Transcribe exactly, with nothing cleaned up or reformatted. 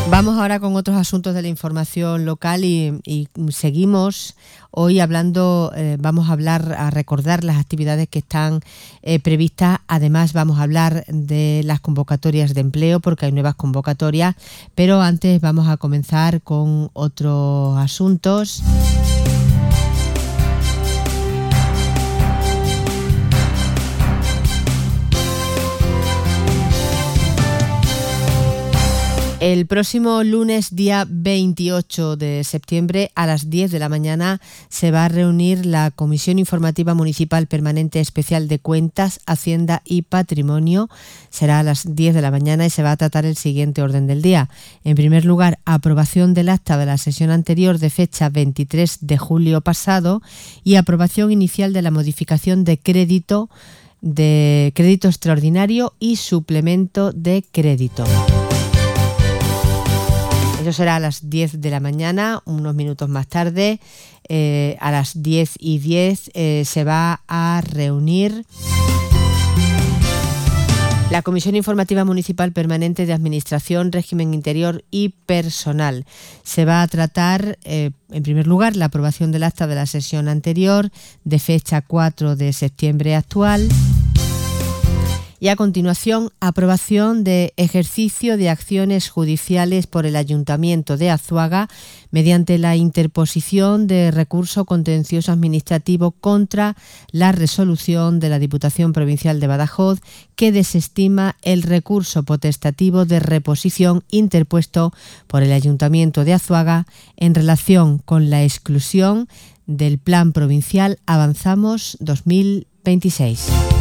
Vamos ahora con otros asuntos de la información local y, y seguimos hoy hablando, eh, vamos a hablar, a recordar las actividades que están eh, previstas. Además vamos a hablar de las convocatorias de empleo porque hay nuevas convocatorias, pero antes vamos a comenzar con otros asuntos. El próximo lunes, día veintiocho de septiembre, a las diez de la mañana, se va a reunir la Comisión Informativa Municipal Permanente Especial de Cuentas, Hacienda y Patrimonio. Será a las diez de la mañana y se va a tratar el siguiente orden del día. En primer lugar, aprobación del acta de la sesión anterior de fecha veintitrés de julio pasado y aprobación inicial de la modificación de crédito, de crédito extraordinario y suplemento de crédito. Eso será a las diez de la mañana, unos minutos más tarde, eh, a las diez y diez eh, se va a reunir la Comisión Informativa Municipal Permanente de Administración, Régimen Interior y Personal. Se va a tratar, eh, en primer lugar, la aprobación del acta de la sesión anterior, de fecha cuatro de septiembre actual. Y a continuación, aprobación de ejercicio de acciones judiciales por el Ayuntamiento de Azuaga mediante la interposición de recurso contencioso administrativo contra la resolución de la Diputación Provincial de Badajoz que desestima el recurso potestativo de reposición interpuesto por el Ayuntamiento de Azuaga en relación con la exclusión del Plan Provincial Avanzamos dos mil veintiséis.